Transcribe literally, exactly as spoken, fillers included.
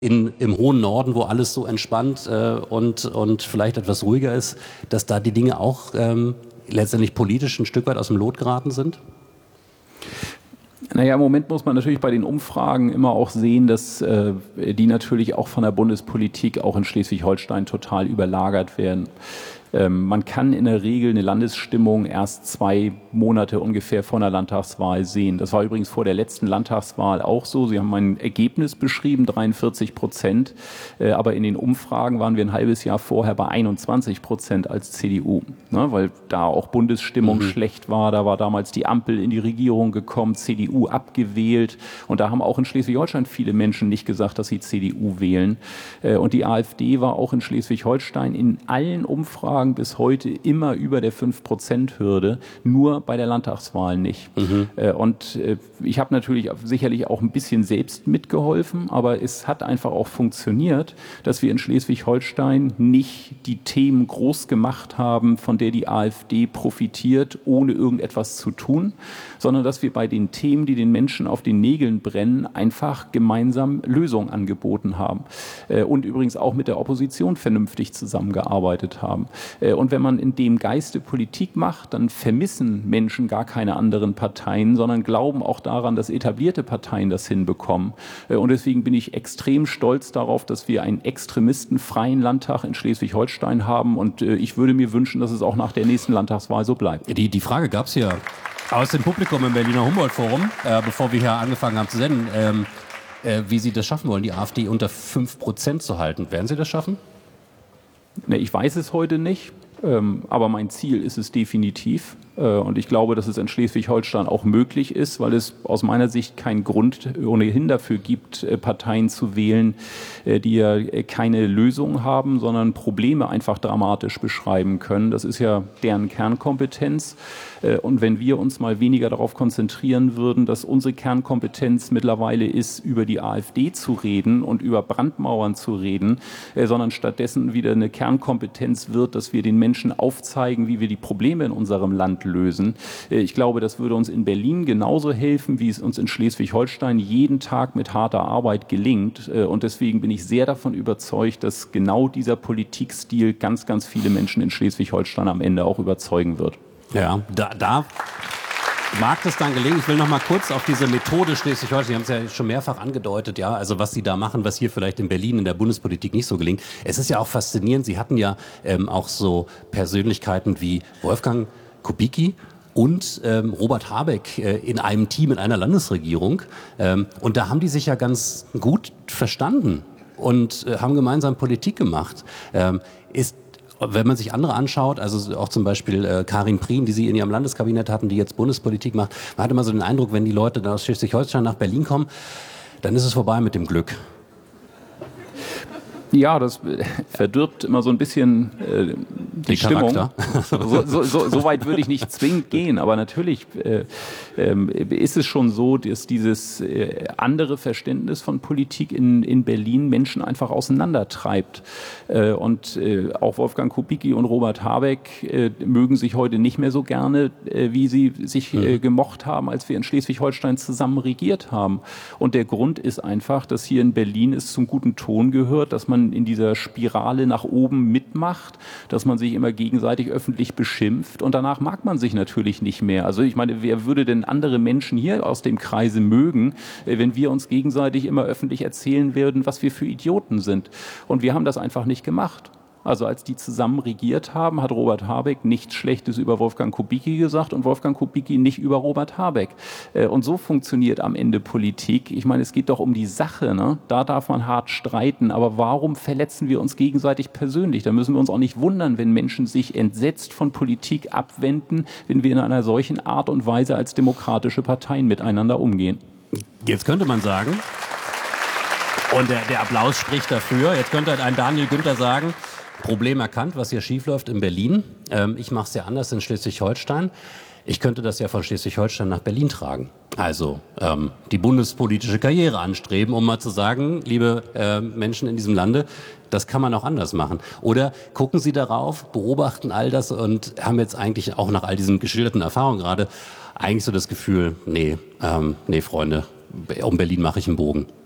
in, im hohen Norden, wo alles so entspannt äh, und, und vielleicht etwas ruhiger ist, dass da die Dinge auch ähm, letztendlich politisch ein Stück weit aus dem Lot geraten sind? Naja, im Moment muss man natürlich bei den Umfragen immer auch sehen, dass äh, die natürlich auch von der Bundespolitik auch in Schleswig-Holstein total überlagert werden. Ähm, man kann in der Regel eine Landesstimmung erst zwei Monate ungefähr vor einer Landtagswahl sehen. Das war übrigens vor der letzten Landtagswahl auch so. Sie haben ein Ergebnis beschrieben, dreiundvierzig Prozent, äh, aber in den Umfragen waren wir ein halbes Jahr vorher bei einundzwanzig Prozent als C D U, ne, weil da auch Bundesstimmung mhm. schlecht war. Da war damals die Ampel in die Regierung gekommen, C D U abgewählt und da haben auch in Schleswig-Holstein viele Menschen nicht gesagt, dass sie C D U wählen. Äh, und die AfD war auch in Schleswig-Holstein in allen Umfragen bis heute immer über der fünf Prozent Hürde, nur bei der Landtagswahl nicht. Mhm. Und ich habe natürlich sicherlich auch ein bisschen selbst mitgeholfen, aber es hat einfach auch funktioniert, dass wir in Schleswig-Holstein nicht die Themen groß gemacht haben, von der die AfD profitiert, ohne irgendetwas zu tun, sondern dass wir bei den Themen, die den Menschen auf den Nägeln brennen, einfach gemeinsam Lösungen angeboten haben. Und übrigens auch mit der Opposition vernünftig zusammengearbeitet haben. Und wenn man in dem Geiste Politik macht, dann vermissen Menschen gar keine anderen Parteien, sondern glauben auch daran, dass etablierte Parteien das hinbekommen. Und deswegen bin ich extrem stolz darauf, dass wir einen extremistenfreien Landtag in Schleswig-Holstein haben. Und ich würde mir wünschen, dass es auch nach der nächsten Landtagswahl so bleibt. Die, die Frage gab es ja aus dem Publikum im Berliner Humboldt-Forum, äh, bevor wir hier angefangen haben zu senden, ähm, äh, wie Sie das schaffen wollen, die AfD unter fünf Prozent zu halten. Werden Sie das schaffen? Ne, ich weiß es heute nicht, ähm, aber mein Ziel ist es definitiv. Äh, und ich glaube, dass es in Schleswig-Holstein auch möglich ist, weil es aus meiner Sicht keinen Grund ohnehin dafür gibt, äh, Parteien zu wählen, äh, die ja keine Lösung haben, sondern Probleme einfach dramatisch beschreiben können. Das ist ja deren Kernkompetenz. Äh, und wenn wir uns mal weniger darauf konzentrieren würden, dass unsere Kernkompetenz mittlerweile ist, über die AfD zu reden und über Brandmauern zu reden, äh, sondern stattdessen wieder eine Kernkompetenz wird, dass wir den Menschen aufzeigen, wie wir die Probleme in unserem Land lösen. Ich glaube, das würde uns in Berlin genauso helfen, wie es uns in Schleswig-Holstein jeden Tag mit harter Arbeit gelingt. Und deswegen bin ich sehr davon überzeugt, dass genau dieser Politikstil ganz, ganz viele Menschen in Schleswig-Holstein am Ende auch überzeugen wird. Ja, da, da mag das dann gelingen. Ich will noch mal kurz auf diese Methode Schleswig-Holstein, Sie haben es ja schon mehrfach angedeutet, ja, also was Sie da machen, was hier vielleicht in Berlin in der Bundespolitik nicht so gelingt. Es ist ja auch faszinierend, Sie hatten ja ähm, auch so Persönlichkeiten wie Wolfgang Kubicki und ähm, Robert Habeck äh, in einem Team in einer Landesregierung. Ähm, und da haben die sich ja ganz gut verstanden und äh, haben gemeinsam Politik gemacht. Ähm, ist Wenn man sich andere anschaut, also auch zum Beispiel äh, Karin Prien, die Sie in Ihrem Landeskabinett hatten, die jetzt Bundespolitik macht, man hat immer so den Eindruck, wenn die Leute da aus Schleswig-Holstein nach Berlin kommen, dann ist es vorbei mit dem Glück. Ja, das verdirbt immer so ein bisschen äh, die, die Stimmung. So, so, so, so weit würde ich nicht zwingend gehen, aber natürlich äh, äh, ist es schon so, dass dieses äh, andere Verständnis von Politik in, in Berlin Menschen einfach auseinandertreibt. Äh, und äh, auch Wolfgang Kubicki und Robert Habeck äh, mögen sich heute nicht mehr so gerne, äh, wie sie sich äh, gemocht haben, als wir in Schleswig-Holstein zusammen regiert haben. Und der Grund ist einfach, dass hier in Berlin es zum guten Ton gehört, dass man in dieser Spirale nach oben mitmacht, dass man sich immer gegenseitig öffentlich beschimpft und danach mag man sich natürlich nicht mehr. Also ich meine, wer würde denn andere Menschen hier aus dem Kreise mögen, wenn wir uns gegenseitig immer öffentlich erzählen würden, was wir für Idioten sind? Und wir haben das einfach nicht gemacht. Also als die zusammen regiert haben, hat Robert Habeck nichts Schlechtes über Wolfgang Kubicki gesagt und Wolfgang Kubicki nicht über Robert Habeck. Und so funktioniert am Ende Politik. Ich meine, es geht doch um die Sache, ne? Da darf man hart streiten, aber warum verletzen wir uns gegenseitig persönlich? Da müssen wir uns auch nicht wundern, wenn Menschen sich entsetzt von Politik abwenden, wenn wir in einer solchen Art und Weise als demokratische Parteien miteinander umgehen. Jetzt könnte man sagen, und der, der Applaus spricht dafür, jetzt könnte ein Daniel Günther sagen, Problem erkannt, was hier schiefläuft in Berlin. Ähm, ich mache es ja anders in Schleswig-Holstein. Ich könnte das ja von Schleswig-Holstein nach Berlin tragen. Also ähm, die bundespolitische Karriere anstreben, um mal zu sagen, liebe äh, Menschen in diesem Lande, das kann man auch anders machen. Oder gucken Sie darauf, beobachten all das und haben jetzt eigentlich auch nach all diesen geschilderten Erfahrungen gerade eigentlich so das Gefühl, nee, ähm, nee Freunde, um Berlin mache ich einen Bogen.